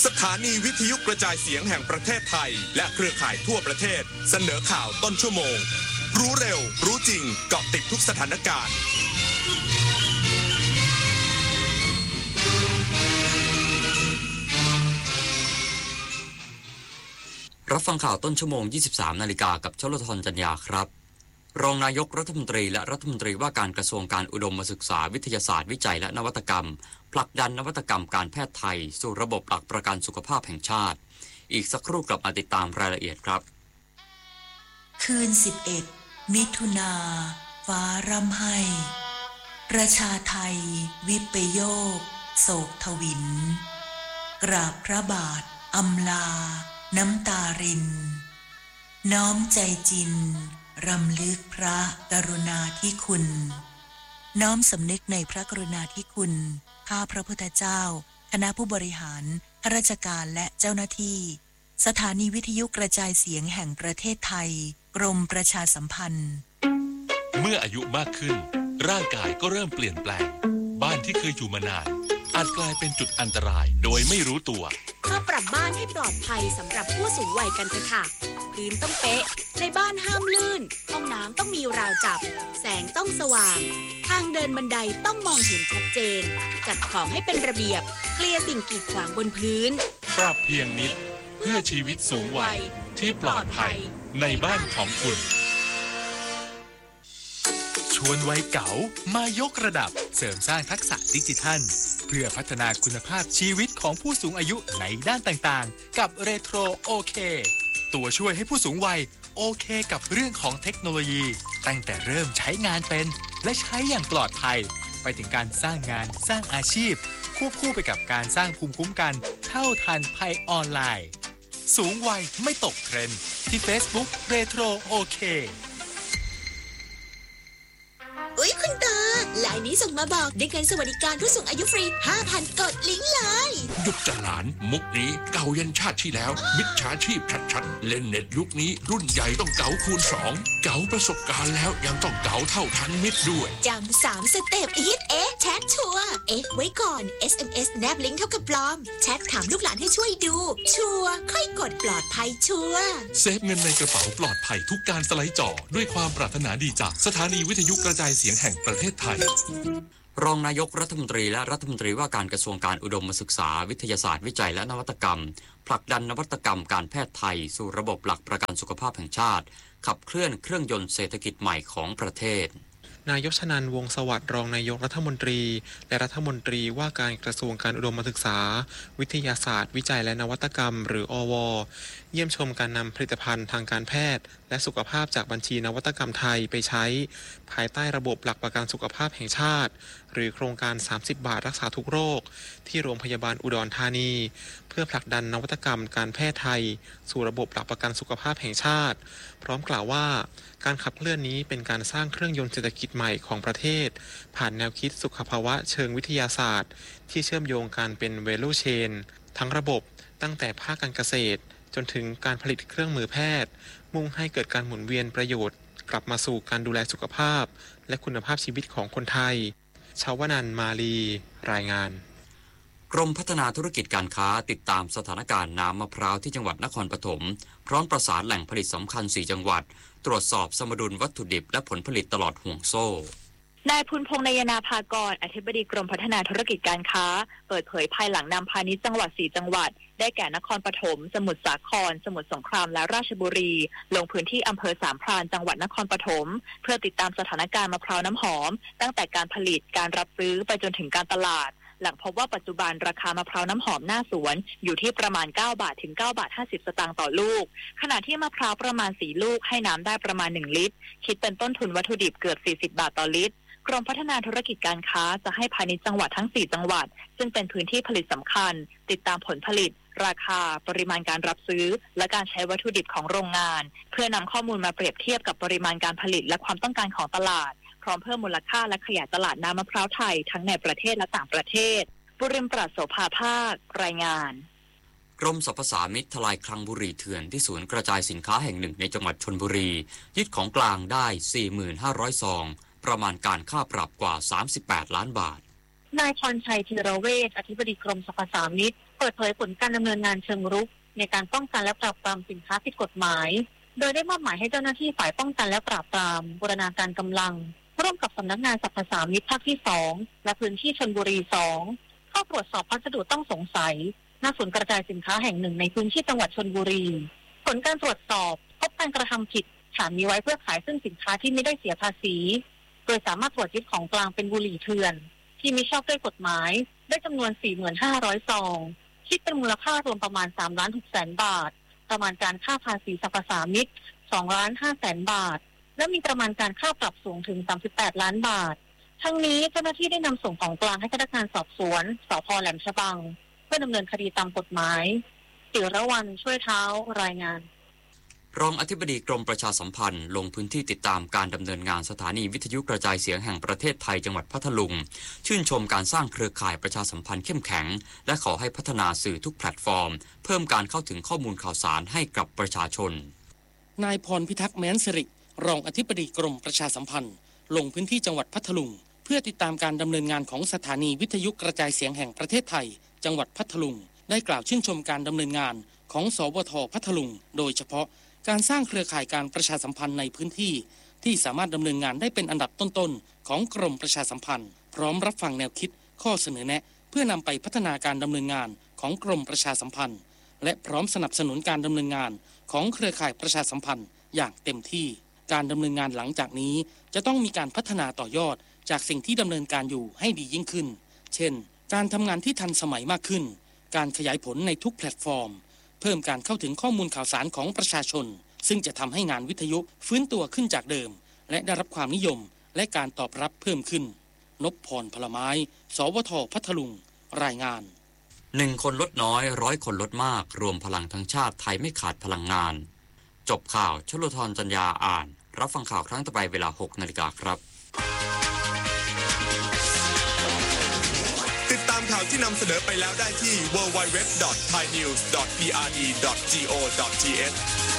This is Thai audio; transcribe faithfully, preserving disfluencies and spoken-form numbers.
สถานีวิทยุกระจายเสียงแห่งประเทศไทยและเครือข่ายทั่วประเทศเสนอข่าวต้นชั่วโมงรู้เร็วรู้จริงเกาะติดทุกสถานการณ์รับฟังข่าวต้นชั่วโมง ยี่สิบสาม นาฬิกากับชลธรจัญญาครับรองนายกรัฐมนตรีและรัฐมนตรีว่าการกระทรวงการอุดมศึกษาวิทยาศาสตร์วิจัยและนวัตกรรมผลักดันนวัตกรรมการแพทย์ไทยสู่ระบบหลักประกันสุขภาพแห่งชาติอีกสักครู่กลับมาติดตามรายละเอียดครับคืนสิบเอ็ดมิถุนาฟ้าร่ำไห้ประชาไทยวิปโยคโศกทวินกราบพระบาทอำลาน้ำตารินน้อมใจจินรำลึกพระกรุณาธิคุณน้อมสำนึกในพระกรุณาธิคุณข้าพระพุทธเจ้าคณะผู้บริหารข้าราชการและเจ้าหน้าที่สถานีวิทยุกระจายเสียงแห่งประเทศไทยกรมประชาสัมพันธ์เมื่ออายุมากขึ้นร่างกายก็เริ่มเปลี่ยนแปลงบ้านที่เคยอยู่มานานอาจกลายเป็นจุดอันตรายโดยไม่รู้ตัวมาปรับบ้านให้ปลอดภัยสำหรับผู้สูงวัยกันเถอะค่ะพื้นต้องเป๊ะในบ้านห้ามลื่นห้องน้ำต้องมีราวจับแสงต้องสว่างทางเดินบันไดต้องมองเห็นชัดเจนจัดของให้เป็นระเบียบเคลียร์สิ่งกีดขวางบนพื้นปรับเพียงนิดเพื่อชีวิตสูงวัยที่ปลอดภัยในบ้านของคุณชวนวัยเก๋ามายกระดับเสริมสร้างทักษะดิจิทัลเพื่อพัฒนาคุณภาพชีวิตของผู้สูงอายุในด้านต่างๆกับเรโทรโอเคตัวช่วยให้ผู้สูงวัยโอเคกับเรื่องของเทคโนโลยีตั้งแต่เริ่มใช้งานเป็นและใช้อย่างปลอดภัยไปถึงการสร้างงานสร้างอาชีพควบคู่ไปกับการสร้างภูมิคุ้มกันเท่าทันภัยออนไลน์สูงวัยไม่ตกเทรนด์ที่ Facebook เรโทรโอเคอุ๊ยคุณตาไลน์นี้ส่งมาบอกได้เงินสวัสดิการผู้สูงอายุฟรี ห้าพัน กดลิงก์เลยหยุดจะหลานมุกนี้เก่ายันชาติที่แล้วมิจฉาชีพชัดๆเล่นเน็ตยุคนี้รุ่นใหญ่ต้องเก๋าคูณสองเก๋าประสบการณ์แล้วยังต้องเก๋าเท่าทันมิตรด้วยจำสามสเต็ปฮิตเอ๊ะแชทชัวร์เอ๊ะไว้ก่อน เอส เอ็ม เอส แนบลิงก์เท่ากับปลอมแชทถามลูกหลานให้ช่วยดูชัวร์ค่อยกดปลอดภัยชัวร์เซฟเงินในกระเป๋าปลอดภัยทุกการสไลด์จอด้วยความปรารถนาดีจากสถานีวิทยุกระจายเสียงแห่งประเทศไทยรองนายกรัฐมนตรีและรัฐมนตรีว่าการกระทรวงการอุดมศึกษาวิทยาศาสตร์วิจัยและนวัตกรรมผลักดันนวัตกรรมการแพทย์ไทยสู่ระบบหลักประกันสุขภาพแห่งชาติขับเคลื่อนเครื่องยนต์เศรษฐกิจใหม่ของประเทศนายกชนันท์ วงศ์สวัสดิ์รองนายกรัฐมนตรีและรัฐมนตรีว่าการกระทรวงการอุดมศึกษาวิทยาศาสตร์วิจัยและนวัตกรรมหรืออว.เยี่ยมชมการนำผลิตภัณฑ์ทางการแพทย์และสุขภาพจากบัญชีนวัตกรรมไทยไปใช้ภายใต้ระบบหลักประกันสุขภาพแห่งชาติหรือโครงการสามสิบบาทรักษาทุกโรคที่โรงพยาบาลอุดรธานีเพื่อผลักดันนวัตกรรมการแพทย์ไทยสู่ระบบหลักประกันสุขภาพแห่งชาติพร้อมกล่าวว่าการขับเคลื่อนนี้เป็นการสร้างเครื่องยนต์เศรษฐกิจใหม่ของประเทศผ่านแนวคิดสุขภาวะเชิงวิทยาศาสตร์ที่เชื่อมโยงการเป็น value chain ทั้งระบบตั้งแต่ภาคการเกษตรจนถึงการผลิตเครื่องมือแพทย์มุ่งให้เกิดการหมุนเวียนประโยชน์กลับมาสู่การดูแลสุขภาพและคุณภาพชีวิตของคนไทยชาวนันท์มาลีรายงานกรมพัฒนาธุรกิจการค้าติดตามสถานการณ์น้ำมะพร้าวที่จังหวัดนครปฐมพร้อมประสานแหล่งผลิตสำคัญสี่จังหวัดตรวจสอบสมดุลวัตถุดิบและผลผลิตตลอดห่วงโซ่นายพุนพงษ์นายนาภากรอธิบดีกรมพัฒนาธุรกิจการค้าเปิดเผยภายหลังนำพาณิชย์จังหวัดสี่จังหวัดได้แก่นครปฐมสมุทรสาครสมุทรสงครามและราชบุรีลงพื้นที่อำเภอสามพรานจังหวัดนครปฐมเพื่อติดตามสถานการณ์มะพร้าวน้ำหอมตั้งแต่การผลิตการรับซื้อไปจนถึงการตลาดหลังพบว่าปัจจุบันราคามะพร้าวน้ำหอมหน้าสวนอยู่ที่ประมาณเก้าบาทถึงเก้าบาทห้าสิบสตางค์ต่อลูกขณะที่มะพร้าวประมาณสี่ลูกให้น้ำได้ประมาณหนึ่งลิตรคิดเป็นต้นทุนวัตถุดิบเกือบสี่สิบบาทต่อลิตรกรมพัฒนาธุรกิจการค้าจะให้พาณิชย์จังหวัดทั้งสี่จังหวัดซึ่งเป็นพื้นที่ผลิตสำคัญติดตามผลผลิตราคาปริมาณการรับซื้อและการใช้วัตถุดิบของโรงงานเพื่อนำข้อมูลมาเปรียบเทียบกับปริมาณการผลิตและความต้องการของตลาดพร้อมเพิ่มมูลค่าและขยายตลาดน้ำมะพร้าวไทยทั้งในประเทศและต่างประเทศบุริมปราศโสภาภาครายงานกรมสรรพสามิตทลายคลังบุหรี่เถื่อนที่ศูนย์กระจายสินค้าแห่งหนึ่งในจังหวัดชลบุรียึดของกลางได้ สี่หมื่นห้าร้อย ซองประมาณการค่าปรับกว่าสามสิบแปดล้านบาทนายพรชัยธีรเวชอธิบดีกรมสรรพสามิตเปิดเผยผลการดำเนินงานเชิงรุกในการป้องกันและปราบปรามสินค้าผิดกฎหมายโดยได้มอบหมายให้เจ้าหน้าที่ฝ่ายป้องกันและปราบปรามบูรณาการกำลังร่วมกับสำนักงานสรรพสามิตภาคที่สองและพื้นที่ชลบุรีสองเข้าตรวจสอบพัสดุต้องสงสัยณศูนย์กระจายสินค้าแห่งหนึ่งในพื้นที่จังหวัดชลบุรีผลการตรวจสอบพบการกระทำผิดฐานมีไว้เพื่อขายซึ่งสินค้าที่ไม่ได้เสียภาษีโดยสามารถตรวจยึดของกลางเป็นบุหรี่เถื่อนที่มิชอบด้วยกฎหมายได้จำนวน สี่หมื่นห้าร้อย ซองคิดเป็นมูลค่ารวมประมาณ สามล้านหกแสน บาทประมาณการค่าภาษีสรรพสามิต สองล้านห้าแสน บาทและมีประมาณการค่าปรับสูงถึงสามสิบแปดล้านบาททั้งนี้เจ้าหน้าที่ได้นำส่งของกลางให้พนักงานสอบสวนสภ.แหลมฉบังเพื่อดำเนินคดีตามกฎหมายศิรวรรณช่วยเท้ารายงานรองอธิบดีกรมประชาสัมพันธ์ลงพื้นที่ติดตามการดำเนินงานสถานีวิทยุกระจายเสียงแห่งประเทศไทยจังหวัดพัทลุงชื่นชมการสร้างเครือข่ายประชาสัมพันธ์เข้มแข็งและขอให้พัฒนาสื่อทุกแพลตฟอร์มเพิ่มการเข้าถึงข้อมูลข่าวสารให้กับประชาชนนายพรพิทักษ์แม้นสิริรองอธิบดีกรมประชาสัมพันธ์ลงพื้นที่จังหวัดพัทลุงเพื่อติดตามการดำเนินงานของสถานีวิทยุกระจายเสียงแห่งประเทศไทยจังหวัดพัทลุงได้กล่าวชื่นชมการดำเนินงานของสวท.พัทลุงโดยเฉพาะการสร้างเครือข่ายการประชาสัมพันธ์ในพื้นที่ที่สามารถดำเนินงานได้เป็นอันดับต้นๆของกรมประชาสัมพันธ์พร้อมรับฟังแนวคิดข้อเสนอแนะเพื่อนำไปพัฒนาการดำเนินงานของกรมประชาสัมพันธ์และพร้อมสนับสนุนการดำเนินงานของเครือข่ายประชาสัมพันธ์อย่างเต็มที่การดำเนินงานหลังจากนี้จะต้องมีการพัฒนาต่อยอดจากสิ่งที่ดำเนินการอยู่ให้ดียิ่งขึ้นเช่นการทำงานที่ทันสมัยมากขึ้นการขยายผลในทุกแพลตฟอร์มเพิ่มการเข้าถึงข้อมูลข่าวสารของประชาชนซึ่งจะทำให้งานวิทยุฟื้นตัวขึ้นจากเดิมและได้รับความนิยมและการตอบรับเพิ่มขึ้นนพพรพลไม้สวท.พัทลุงรายงานหนึ่งคนลดน้อยร้อยคนลดมากรวมพลังทั้งชาติไทยไม่ขาดพลังงานจบข่าวชลธรจัญญาอ่านรับฟังข่าวครั้งต่อไปเวลา หกนาฬิกาครับติดตามข่าวที่นำเสนอไปแล้วได้ที่ ดับเบิลยู ดับเบิลยู ดับเบิลยู ดอท ไทยนิวส์ ดอท พี อาร์ ดี ดอท โก ดอท ที เอช